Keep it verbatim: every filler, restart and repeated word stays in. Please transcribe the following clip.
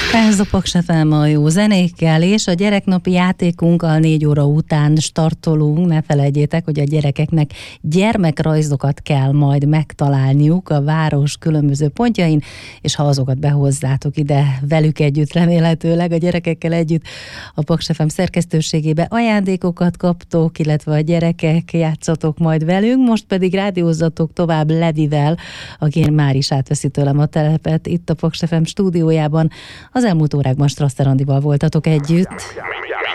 Ez a Paks ef em a jó zenékkel, és a gyereknapi játékunkkal négy óra után startolunk. Ne felejtjétek, hogy a gyerekeknek gyermekrajzokat kell majd megtalálniuk a város különböző pontjain, és ha azokat behozzátok ide velük együtt, remélhetőleg a gyerekekkel együtt a Paks ef em szerkesztőségébe ajándékokat kaptok, illetve a gyerekek játszatok majd velünk, most pedig rádiózzatok tovább Levivel, aki már is átveszi tőlem a telepet itt a Paks ef em stúdiójában. Az elmúlt órákban Strasser Andival voltatok együtt.